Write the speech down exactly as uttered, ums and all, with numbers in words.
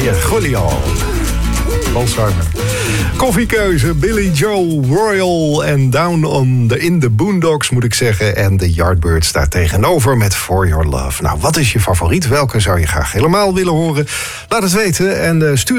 heer Julio. Paul Simon. Koffiekeuze, Billy Joel, Royal en Down on the, in the Boondocks moet ik zeggen. En de Yardbirds daar tegenover met For Your Love. Nou, wat is je favoriet? Welke zou je graag helemaal willen horen? Laat het weten en uh, stuur